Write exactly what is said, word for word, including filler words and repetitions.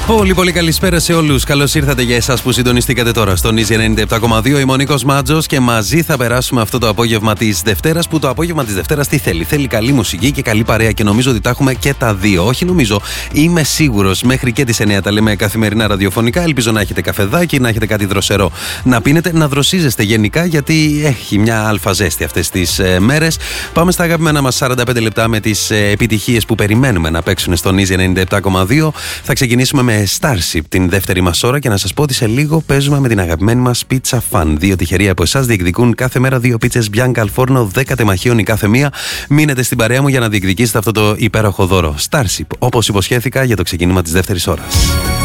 Πολύ πολύ καλησπέρα σε όλους. Καλώς ήρθατε για εσάς που συντονιστήκατε τώρα στον Easy ενενήντα επτά κόμμα δύο. Είμαι ο Νίκος Μάτζος και μαζί θα περάσουμε αυτό το απόγευμα της Δευτέρας. Που το απόγευμα της Δευτέρας τι θέλει? Θέλει καλή μουσική και καλή παρέα και νομίζω ότι τα έχουμε και τα δύο. Όχι νομίζω, είμαι σίγουρος. Μέχρι και τις εννιά τα λέμε καθημερινά ραδιοφωνικά. Ελπίζω να έχετε καφεδάκι, να έχετε κάτι δροσερό να πίνετε, να δροσίζεστε γενικά γιατί έχει μια αλφα ζέστη αυτές τις ε, μέρες. Πάμε στα αγαπημένα μας σαράντα πέντε λεπτά με τις ε, επιτυχίες που περιμένουμε να παίξουν στον Easy ενενήντα επτά κόμμα δύο. Θα ξεκινήσουμε με Starship την δεύτερη μας ώρα και να σας πω ότι σε λίγο παίζουμε με την αγαπημένη μας Pizza Fan. Δύο τυχεροί από εσάς διεκδικούν κάθε μέρα δύο πίτσες Bianca al Forno, δέκα τεμαχίων η κάθε μία. Μείνετε στην παρέα μου για να διεκδικήσετε αυτό το υπέροχο δώρο. Starship, όπως υποσχέθηκα για το ξεκίνημα της δεύτερης ώρας.